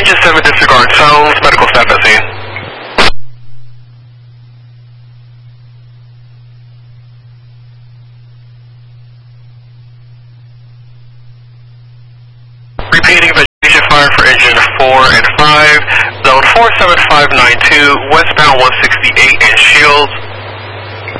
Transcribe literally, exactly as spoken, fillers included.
Region seven disregard sounds, medical staff at scene. Repeating vegetation fire for engine four and five, zone four seven five nine two, westbound one sixty-eight and Shields.